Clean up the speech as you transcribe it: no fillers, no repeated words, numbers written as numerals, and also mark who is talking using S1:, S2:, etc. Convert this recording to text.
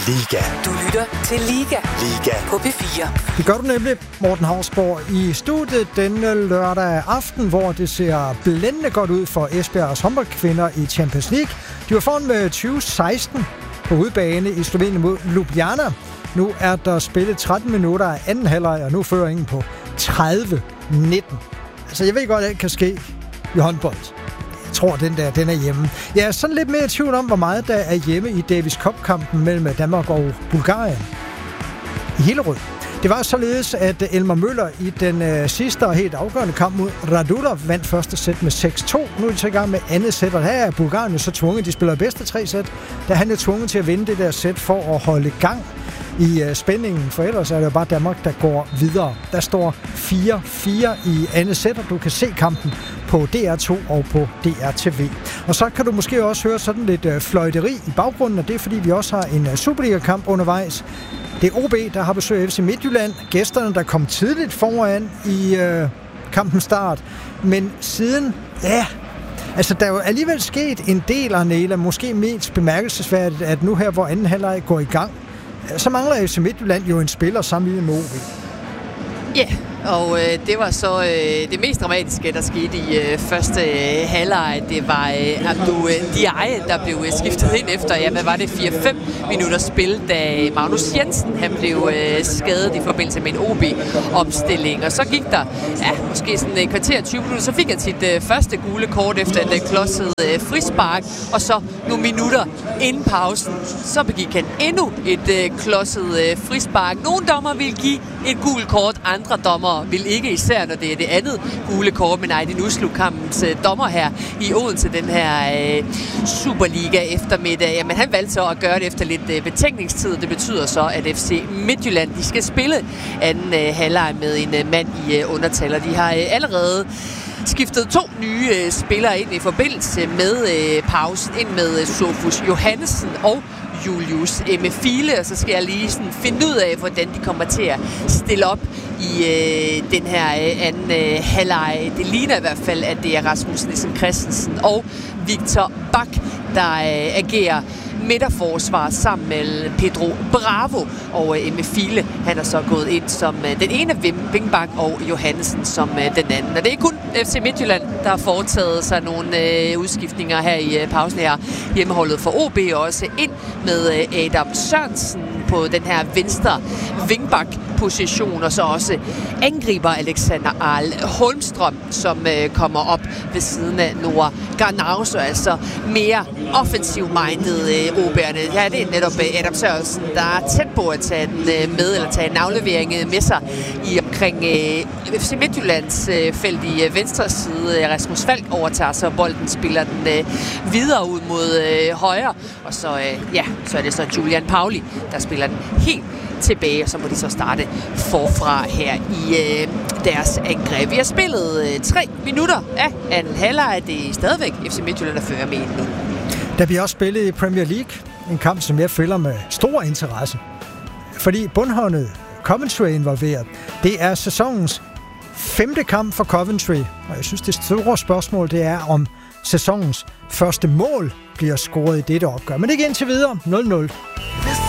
S1: Liga.
S2: Du lytter til Liga.
S1: Liga
S2: På P4.
S3: Det gør du nemlig, Morten Hausborg, i studiet denne lørdag aften, hvor det ser blændende godt ud for Esbjergs håndboldkvinder i Champions League. De var foran med 2016 på udebane i Slovenien mod Ljubljana. Nu er der spillet 13 minutter af anden halvleg, og nu fører ingen på 30-19. Altså, jeg ved godt, at det kan ske i håndbold. Jeg tror, den er hjemme. Jeg er sådan lidt mere i tvivl om, hvor meget der er hjemme i Davis Cup-kampen mellem Danmark og Bulgarien. I Hillerød. Det var således, at Elmer Møller i den sidste og helt afgørende kamp mod Radulov vandt første sæt med 6-2. Nu er de så i gang med andet sæt, og her er Bulgarien så tvunget. De spiller bedste 3 sæt, da han er tvunget til at vinde det der sæt for at holde gang i spændingen, for ellers er det jo bare Danmark, der går videre. Der står 4-4 i andet sæt, og du kan se kampen på DR2 og på DRTV. Og så kan du måske også høre sådan lidt fløjteri i baggrunden, og det er fordi, vi også har en Superliga-kamp undervejs. Det er OB, der har besøg af FC Midtjylland. Gæsterne, der kom tidligt foran i kampens start. Men siden, altså der er jo alligevel sket en del, Arnela, måske mest bemærkelsesværdigt, at nu her, hvor anden halvleg går i gang, så mangler FC Midtjylland jo en spiller sammenlignet med OB.
S4: Ja, og det var så det mest dramatiske, der skete i første halvleg. Det var Abdou Diaye, der blev skiftet ind efter, hvad var det, 4-5 minutter spil, da Magnus Jensen han blev skadet i forbindelse med en OB-omstilling. Og så gik der måske sådan et kvarter 20 minutter, så fik han sit første gule kort efter et klodset frispark, og så nogle minutter inden pausen, så begik han endnu et klodset frispark. Nogle dommer ville give et gult kort, andre dommer vil ikke, især når det er det andet gule kort, men Aydin Uslu-kampens dommer her i Odense, den her Superliga eftermiddag. Jamen, han valgte så at gøre det efter lidt betænkningstid. Det betyder så, at FC Midtjylland, de skal spille anden halvleg med en mand i undertal, og de har allerede skiftet 2 nye spillere ind i forbindelse med pausen, ind med Sofus Johannesen og Julius Mefile, og så skal jeg lige sådan finde ud af, hvordan de kommer til at stille op i den her anden halvleg. Det ligner i hvert fald, at det er Rasmus Nielsen Christensen og Victor Bak, der agerer midterforsvar sammen med Pedro Bravo, og Mefile, han er så gået ind som den ene Vingbak og Johannesen som den anden. Og det er kun FC Midtjylland, der har foretaget sig nogle udskiftninger her i pausen her. Hjemmeholdet for OB også ind med Adam Sørensen på den her venstre Vingbak-position, og så også angriber Alexander Arl Holmstrøm, som kommer op ved siden af Noah Garnauso, altså mere offensiv-minded OB'erne. Ja, det er netop Adam Sørensen, der er tæt på at tage den med, eller tage en aflevering med sig i omkring FC Midtjyllands felt i venstre side. Rasmus Falk overtager så bolden, spiller den videre ud mod højre, og så, så er det så Julian Pauli, der spiller den helt tilbage, og så må de så starte forfra her i deres angreb. Vi har spillet 3 minutter af anden halvleg. Det er stadigvæk FC Midtjylland, der fører med nu.
S3: Der bliver også spillet i Premier League, en kamp, som jeg følger med stor interesse. Fordi bundholdet Coventry er involveret. Det er sæsonens 5. kamp for Coventry, og jeg synes, det store spørgsmål, det er, om sæsonens første mål bliver scoret i dette opgør. Men det er indtil videre 0-0.